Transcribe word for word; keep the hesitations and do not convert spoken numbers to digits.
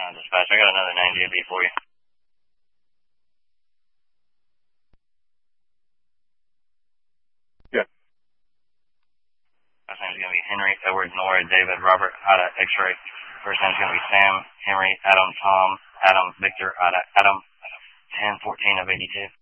Uh, dispatch, I got another nine D B for you. Yeah. Last name's going to be Henry, Edward, Nora, David, Robert, Ada, X-ray. First name's going to be Sam, Henry, Adam, Tom, Adam, Victor, Ada, Adam, ten fourteen of eighty-two.